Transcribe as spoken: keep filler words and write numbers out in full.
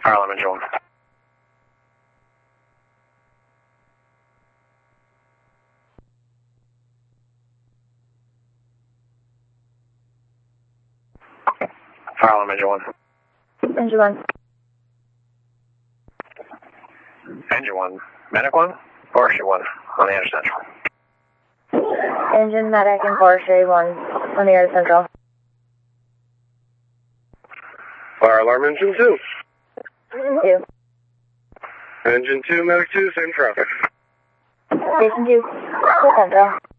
Fire alarm engine one. Fire alarm engine one. Engine one. Engine one. Medic one. Forestry one on the Edge Central. Engine, medic, and forestry one on the Edge Central. Fire alarm engine two. Two. Engine two, medic two, same traffic. Station two, Central.